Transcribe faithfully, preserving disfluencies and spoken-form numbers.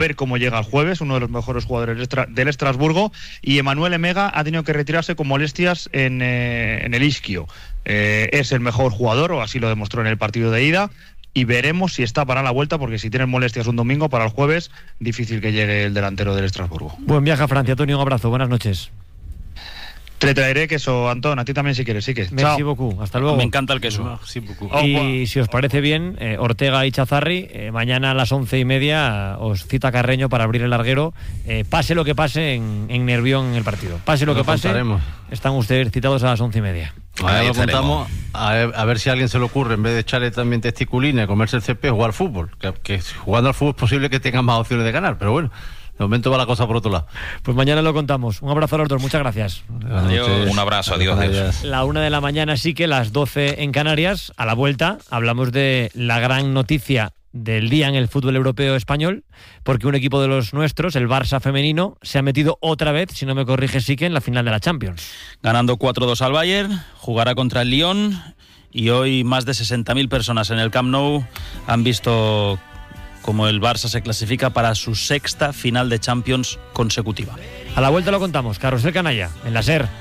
ver cómo llega el jueves, uno de los mejores jugadores del, Estra- del Estrasburgo, y Emmanuel Emega ha tenido que retirarse con molestias en, eh, en el isquio. Eh, es el mejor jugador, o así lo demostró en el partido de ida, y veremos si está para la vuelta, porque si tienen molestias un domingo, para el jueves, difícil que llegue el delantero del Estrasburgo. Buen viaje a Francia, Antonio, un abrazo, buenas noches. Te traeré queso, Antón, a ti también si quieres, sí que. Merci Chao. beaucoup, hasta luego. Me encanta el queso. Sí, beaucoup. Y si os parece bien, eh, Ortega y Chazarri, eh, mañana a las once y media os cita Carreño para abrir el larguero. Eh, pase lo que pase en, en Nervión en el partido. Pase lo, Lo que pase, contaremos. Están ustedes citados a las once y media. A ver, Ahí lo estaremos. contamos, a, ver, a ver si a alguien se le ocurre, en vez de echarle también testiculina, comerse el C P, jugar al fútbol. Que, que jugando al fútbol es posible que tengan más opciones de ganar, pero bueno, de momento va la cosa por otro lado. Pues mañana lo contamos. Un abrazo a los dos, muchas gracias. Adiós. Un abrazo, adiós, adiós. La una de la mañana sí que las doce en Canarias. A la vuelta hablamos de la gran noticia del día en el fútbol europeo español, porque un equipo de los nuestros, el Barça femenino, se ha metido otra vez, si no me corrige Sique, en la final de la Champions. Ganando cuatro dos al Bayern, jugará contra el Lyon, y hoy más de sesenta mil personas en el Camp Nou han visto como el Barça se clasifica para su sexta final de Champions consecutiva. A la vuelta lo contamos. Carrusel Canalla, en la SER.